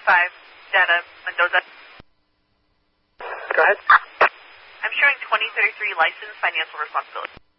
Data, Mendoza. Go ahead. I'm showing 2033 license financial responsibility.